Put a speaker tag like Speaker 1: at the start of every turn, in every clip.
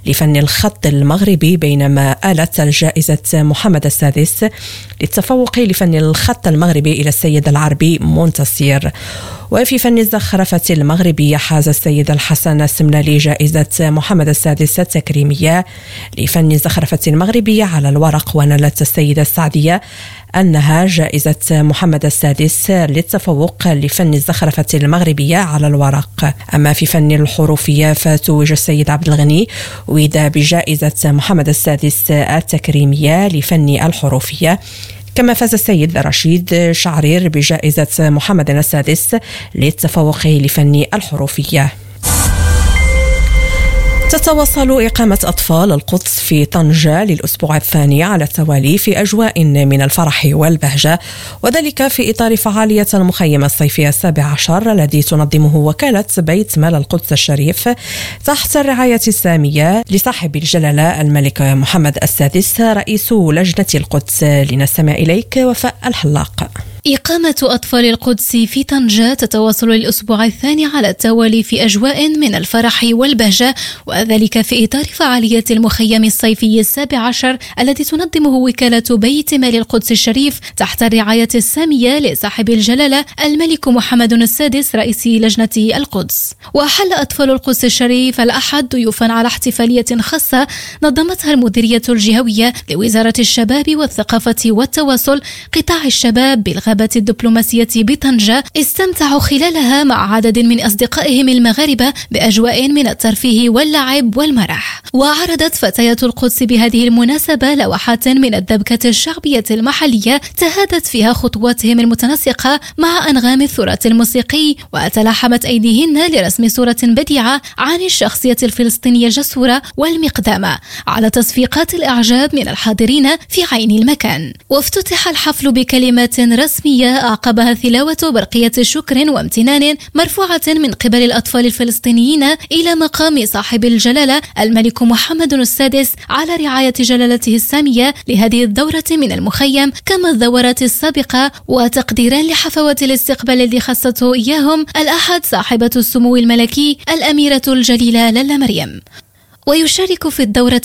Speaker 1: لفن الخط المغربي، بينما آلت جائزة محمد السادس للتفوق لفن الخط المغربي إلى السيد العربي منتصير. وفي فن الزخرفة المغربية حاز السيد الحسن السمنالي جائزة محمد السادس التكريمية لفن الزخرفة المغربية على الورق، ونالت السيدة السعدية أنها جائزة محمد السادس للتفوق لفن الزخرفة المغربية على الورق. أما في فن الحروفية فتوج السيد عبد الغني وإذا بجائزة محمد السادس التكريمية لفن الحروفية، كما فاز السيد رشيد شعرير بجائزة محمد السادس للتفوق لفن الحروفية. تتواصل إقامة أطفال القدس في طنجة للأسبوع الثاني على التوالي في أجواء من الفرح والبهجة، وذلك في إطار فعالية المخيم الصيفي 17 الذي تنظمه وكالة بيت مال القدس الشريف تحت الرعاية السامية لصاحب الجلالة الملك محمد السادس رئيس لجنة القدس. لنستمع إليك وفاء الحلاق.
Speaker 2: إقامة أطفال القدس في طنجة تتواصل الأسبوع الثاني على التوالي في أجواء من الفرح والبهجة، وذلك في إطار فعالية المخيم الصيفي 17 التي تنظمه وكالة بيت مال القدس الشريف تحت الرعاية السامية لصاحب الجلالة الملك محمد السادس رئيس لجنة القدس. وحل أطفال القدس الشريف الأحد ضيوفا على احتفالية خاصة نظمتها المديرية الجهوية لوزارة الشباب والثقافة والتواصل قطاع الشباب بالغابة الدبلوماسية بطنجة، استمتعوا خلالها مع عدد من أصدقائهم المغاربة بأجواء من الترفيه واللعب والمرح. وعرضت فتيات القدس بهذه المناسبة لوحات من الدبكة الشعبية المحلية تهادت فيها خطواتهم المتناسقة مع أنغام التراث الموسيقي، وتلاحمت أيديهن لرسم صورة بديعة عن الشخصية الفلسطينية الجسورة والمقدامة على تصفيقات الإعجاب من الحاضرين في عين المكان. وافتتح الحفل بكلمات رسمية أعقبها تلاوة برقية شكر وامتنان مرفوعة من قبل الأطفال الفلسطينيين إلى مقام صاحب الجلالة الملك محمد السادس على رعاية جلالته السامية لهذه الدورة من المخيم كما الدورات السابقة، وتقديرا لحفوات الاستقبال الذي خصته إياهم الأحد صاحبة السمو الملكي الأميرة الجليلة لالا مريم. ويشارك في الدورة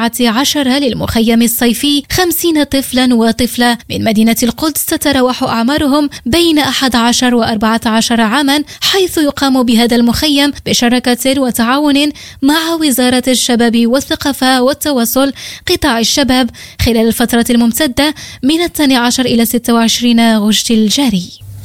Speaker 2: 17 للمخيم الصيفي 50 طفلا وطفلة من مدينة القدس تتراوح أعمارهم بين 11 و14 عاما، حيث يقام بهذا المخيم بشراكة وتعاون مع وزارة الشباب والثقافة والتواصل قطاع الشباب خلال الفترة الممتدة من 12 إلى 26 غشت الجاري.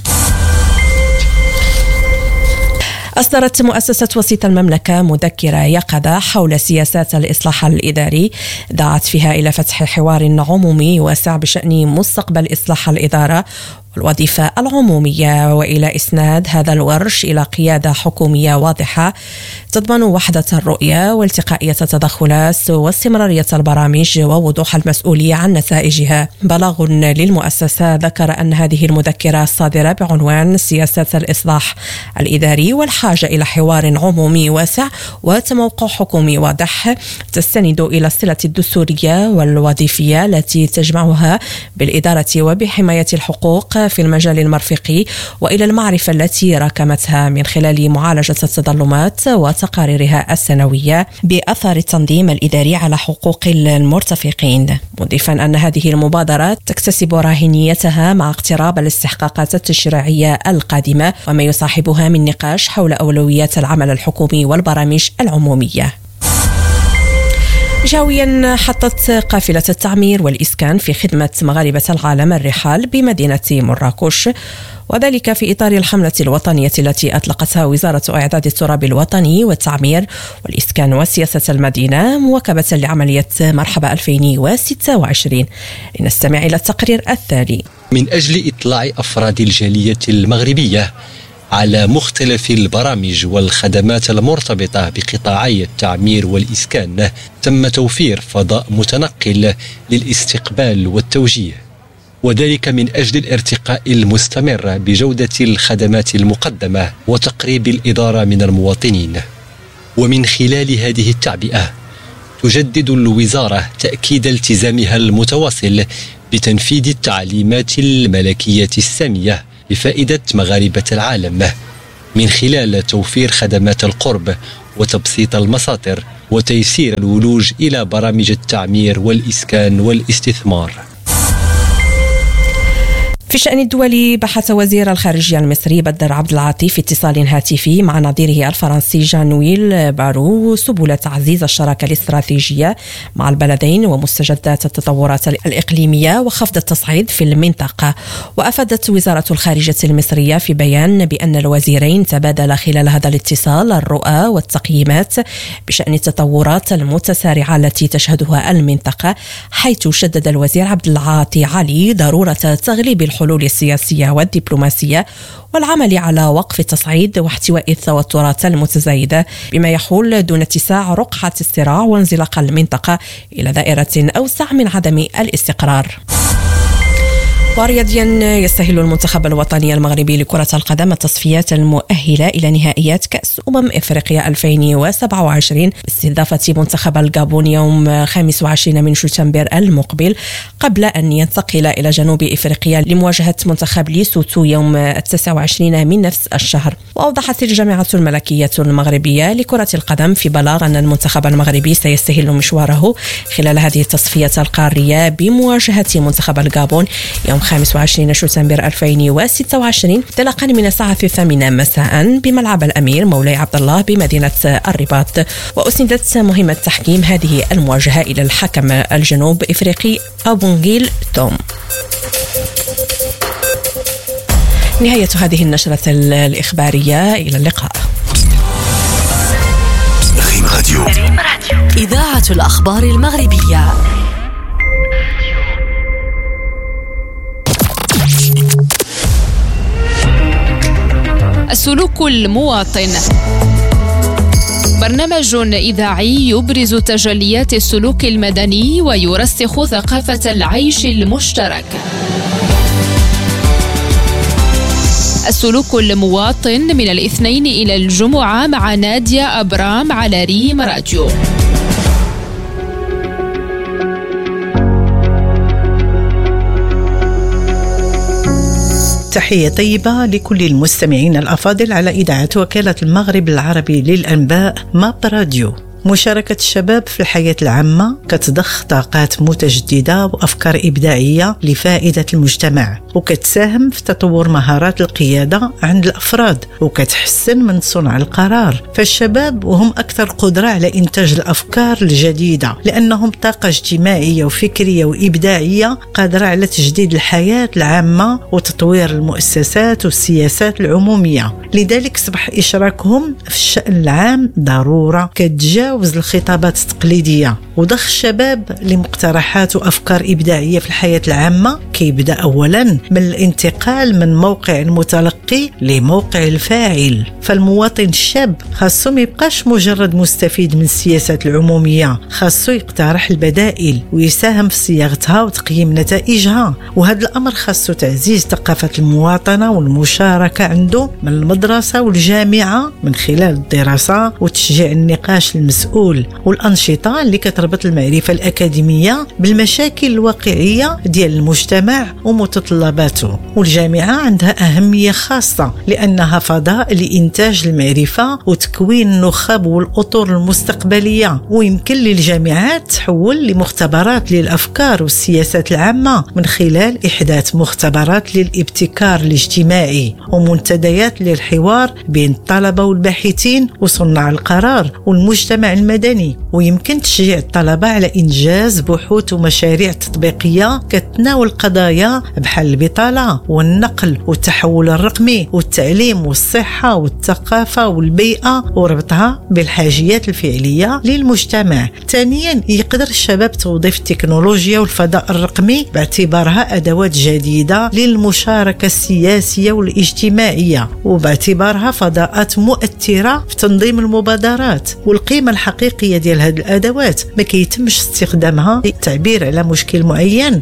Speaker 1: أصدرت مؤسسة وسيط المملكة مذكرة يقظة حول سياسات الإصلاح الإداري دعت فيها إلى فتح حوار عمومي واسع بشأن مستقبل إصلاح الإدارة والوظيفة العمومية، وإلى إسناد هذا الورش إلى قيادة حكومية واضحة تضمن وحدة الرؤية والتقائية التدخلات واستمرارية البرامج ووضوح المسؤولية عن نتائجها. بلاغ للمؤسسة ذكر أن هذه المذكرة الصادرة بعنوان سياسات الإصلاح الإداري والحاجة إلى حوار عمومي واسع وتموقع حكومي واضح تستند إلى الصلة الدستورية والوظيفية التي تجمعها بالإدارة وبحماية الحقوق في المجال المرفقي، وإلى المعرفة التي راكمتها من خلال معالجة التظلمات وتقاريرها السنوية بأثر التنظيم الإداري على حقوق المرتفقين، مضيفا أن هذه المبادرة تكتسب راهنيتها مع اقتراب الاستحقاقات التشريعية القادمة وما يصاحبها من نقاش حول أولويات العمل الحكومي والبرامج العمومية. جاويا حطت قافلة التعمير والإسكان في خدمة مغاربة العالم الرحال بمدينة مراكش، وذلك في إطار الحملة الوطنية التي أطلقتها وزارة إعداد التراب الوطني والتعمير والإسكان وسياسة المدينة مواكبة لعملية مرحبا 2026. لنستمع إلى التقرير التالي.
Speaker 3: من أجل إطلاع أفراد الجالية المغربية على مختلف البرامج والخدمات المرتبطة بقطاعي التعمير والإسكان، تم توفير فضاء متنقل للاستقبال والتوجيه، وذلك من أجل الارتقاء المستمر بجودة الخدمات المقدمة وتقريب الإدارة من المواطنين. ومن خلال هذه التعبئة تجدد الوزارة تأكيد التزامها المتواصل بتنفيذ التعليمات الملكية السامية لفائدة مغاربة العالم من خلال توفير خدمات القرب وتبسيط المساطر وتيسير الولوج إلى برامج التعمير والإسكان والاستثمار.
Speaker 1: في الشأن الدولي، بحث وزير الخارجية المصري بدر عبد العاطي في اتصال هاتفي مع نظيره الفرنسي جان-نويل بارو سبل تعزيز الشراكة الاستراتيجية مع البلدين ومستجدات التطورات الإقليمية وخفض التصعيد في المنطقة. وأفادت وزارة الخارجية المصرية في بيان بأن الوزيرين تبادلا خلال هذا الاتصال الرؤى والتقييمات بشأن التطورات المتسارعة التي تشهدها المنطقة، حيث شدد الوزير عبد العاطي علي ضرورة تغليب الحلول السياسية والدبلوماسية والعمل على وقف التصعيد واحتواء التوترات المتزايدة بما يحول دون اتساع رقعة الصراع وانزلاق المنطقة إلى دائرة أوسع من عدم الاستقرار. ورياضيا، يستهل المنتخب الوطني المغربي لكرة القدم التصفيات المؤهلة إلى نهائيات كأس إفريقيا 2027 باستضافة منتخب الغابون يوم 25 من شتنبر المقبل، قبل أن ينتقل إلى جنوب إفريقيا لمواجهة منتخب ليسوتو يوم 29 من نفس الشهر. وأوضحت الجامعة الملكية المغربية لكرة القدم في بلاغ أن المنتخب المغربي سيستهل مشواره خلال هذه التصفيات القارية بمواجهة منتخب الغابون يوم 25 شتنبر 2026 انطلاقا من الساعة 8 مساء بملعب الأمير مولاي عبد الله بمدينة الرباط. وأسندت مهمة تحكيم هذه المواجهة إلى الحكم الجنوب إفريقي أبونغيل توم. نهاية هذه النشرة الإخبارية، إلى اللقاء.
Speaker 4: ريم راديو، إذاعة الأخبار المغربية.
Speaker 5: السلوك المواطن، برنامج إذاعي يبرز تجليات السلوك المدني ويرسخ ثقافة العيش المشترك. السلوك المواطن من الاثنين إلى الجمعة مع نادية أبرام على ريم راديو.
Speaker 6: تحية طيبة لكل المستمعين الأفاضل على إذاعة وكالة المغرب العربي للأنباء ماب راديو. مشاركة الشباب في الحياة العامة كتضخ طاقات متجددة وأفكار إبداعية لفائدة المجتمع، وكتساهم في تطور مهارات القيادة عند الأفراد، وكتحسن من صنع القرار. فالشباب وهم أكثر قدرة على إنتاج الأفكار الجديدة، لأنهم طاقة اجتماعية وفكرية وإبداعية قادرة على تجديد الحياة العامة وتطوير المؤسسات والسياسات العمومية. لذلك صبح إشراكهم في الشأن العام ضرورة كتجاوز الخطابات التقليدية. وضخ الشباب لمقترحات وأفكار إبداعية في الحياة العامة كيبدأ أولا من الانتقال من موقع المتلقي لموقع الفاعل. فالمواطن الشاب خاصو ما يبقاش مجرد مستفيد من السياسات العمومية، خاصو يقترح البدائل ويساهم في صياغتها وتقييم نتائجها. وهذا الأمر خاصو تعزيز ثقافة المواطنة والمشاركة عنده من المدرسة والجامعة من خلال الدراسة وتشجيع النقاش المسؤول والأنشطة اللي كتربط المعرفة الأكاديمية بالمشاكل الواقعية ديال المجتمع ومتطلباته. والجامعة عندها أهمية خاصة لأنها فضاء لإنتاج المعرفة وتكوين النخب والأطر المستقبلية. ويمكن للجامعات تحول لمختبرات للأفكار والسياسات العامة من خلال إحداث مختبرات للابتكار الاجتماعي ومنتديات للحوار بين الطلبة والباحثين وصناع القرار والمجتمع المدني. ويمكن تشجيع الطلبة على إنجاز بحوث ومشاريع تطبيقية كتناول قضايا بحال البطالة والنقل والتحول الرقمي والتعليم والصحة والثقافة والبيئة وربطها بالحاجيات الفعلية للمجتمع. ثانيا، يقدر الشباب توظيف التكنولوجيا والفضاء الرقمي باعتبارها أدوات جديدة للمشاركة السياسية والاجتماعية، وباعتبارها فضاءات مؤثرة في تنظيم المبادرات. والقيمة الحقيقية ديال هذه الأدوات ما كيتمش استخدامها للتعبير على مشكل معين، وإن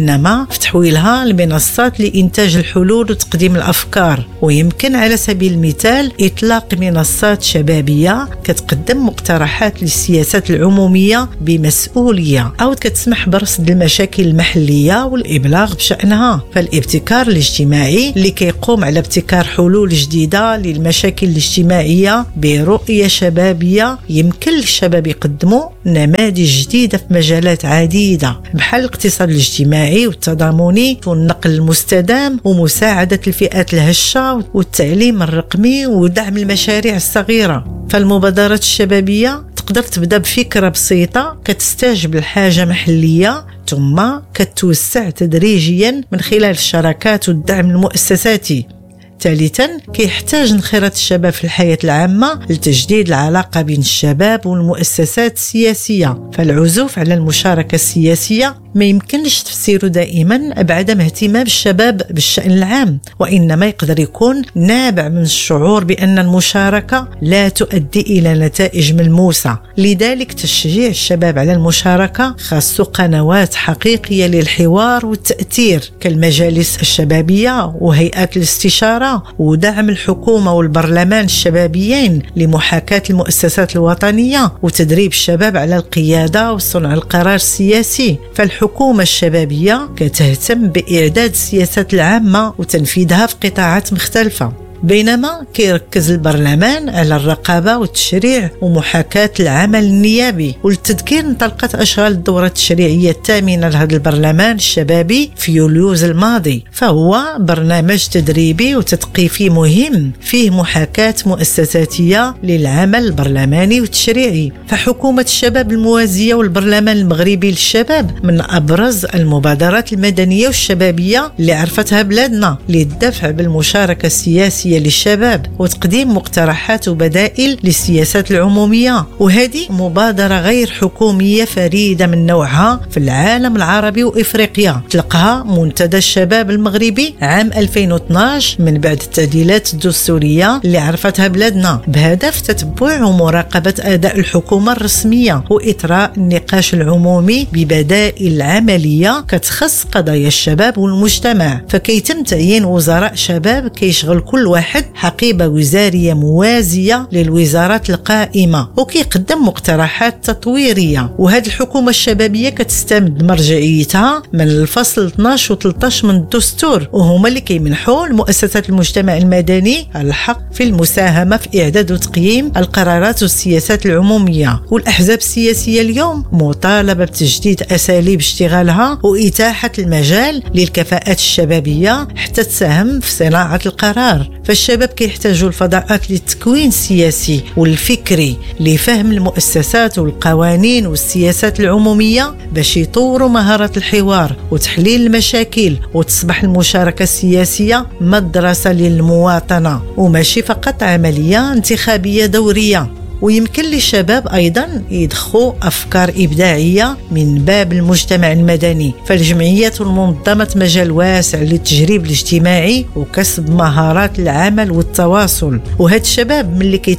Speaker 6: وإنما في تحويلها لمنصات لإنتاج الحلول وتقديم الأفكار. ويمكن على سبيل المثال إطلاق منصات شبابية كتقدم مقترحات للسياسات العمومية بمسؤولية، أو كتسمح برصد المشاكل المحلية والإبلاغ بشأنها. فالابتكار الاجتماعي اللي كيقوم على ابتكار حلول جديدة للمشاكل الاجتماعية برؤية شبابية. يمكن للشباب يقدموا نماذج جديدة في مجالات عديدة بحال الاقتصاد الاجتماعي والتضامني والنقل المستدام ومساعدة الفئات الهشة والتعليم الرقمي ودعم المشاريع الصغيرة. فالمبادرات الشبابية تقدر تبدأ بفكرة بسيطة كتستجب لحاجة محلية، ثم كتوسع تدريجيا من خلال الشراكات والدعم المؤسساتي. ثالثا، كيحتاج انخراط الشباب في الحياة العامة لتجديد العلاقة بين الشباب والمؤسسات السياسية. فالعزوف على المشاركة السياسية ما يمكنش تفسيره دائما بعدم اهتمام الشباب بالشأن العام، وإنما يقدر يكون نابع من الشعور بأن المشاركة لا تؤدي إلى نتائج ملموسة. لذلك تشجيع الشباب على المشاركة خاص قنوات حقيقية للحوار والتأثير كالمجالس الشبابية وهيئات الاستشارة، ودعم الحكومة والبرلمان الشبابيين لمحاكاة المؤسسات الوطنية وتدريب الشباب على القيادة وصنع القرار السياسي. فالحكومة الشبابية كتهتم بإعداد السياسات العامة وتنفيذها في قطاعات مختلفة، بينما كيركز البرلمان على الرقابة والتشريع ومحاكاة العمل النيابي. وللتذكير، انطلقت أشغال الدورة التشريعية الثامنة لهذا البرلمان الشبابي في يوليوز الماضي، فهو برنامج تدريبي وتثقيفي مهم فيه محاكاة مؤسساتية للعمل البرلماني والتشريعي. فحكومة الشباب الموازية والبرلمان المغربي للشباب من أبرز المبادرات المدنية والشبابية اللي عرفتها بلادنا للدفع بالمشاركة السياسية للشباب وتقديم مقترحات وبدائل للسياسات العمومية. وهذه مبادرة غير حكومية فريدة من نوعها في العالم العربي وإفريقيا. تلقها منتدى الشباب المغربي عام 2012 من بعد التعديلات الدستورية اللي عرفتها بلادنا، بهدف تتبع ومراقبة أداء الحكومة الرسمية وإطراء النقاش العمومي ببدائل عملية كتخص قضايا الشباب والمجتمع. فكيتم تعيين وزراء شباب كيشغل كل واحد حقيبة وزارية موازية للوزارات القائمة وكيقدم مقترحات تطويرية. وهذه الحكومة الشبابية كتستمد مرجعيتها من الفصل 12 و 13 من الدستور، وهما اللي كيمنحوا لمؤسسات المجتمع المدني الحق في المساهمة في إعداد وتقييم القرارات والسياسات العمومية. والأحزاب السياسية اليوم مطالبة بتجديد أساليب اشتغالها وإتاحة المجال للكفاءات الشبابية حتى تساهم في صناعة القرار. فالشباب كيحتاجوا الفضاءات للتكوين السياسي والفكري لفهم المؤسسات والقوانين والسياسات العمومية باش يطوروا مهارات الحوار وتحليل المشاكل، وتصبح المشاركة السياسية مدرسة للمواطنة وماشي فقط عملية انتخابية دورية. ويمكن للشباب أيضا يدخلوا أفكار إبداعية من باب المجتمع المدني. فالجمعيات والمنظمات مجال واسع للتجريب الاجتماعي وكسب مهارات العمل والتواصل. وهاد الشباب من اللي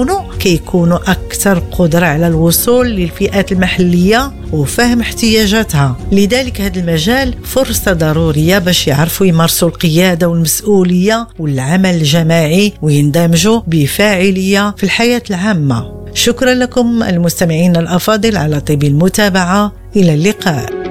Speaker 6: كيكونوا أكثر قدرة على الوصول للفئات المحلية وفهم احتياجاتها. لذلك هذا المجال فرصة ضرورية باش يعرفوا يمارسوا القيادة والمسؤولية والعمل الجماعي ويندمجوا بفاعلية في الحياة العامة. شكرا لكم المستمعين الأفاضل على طيب المتابعة. إلى اللقاء.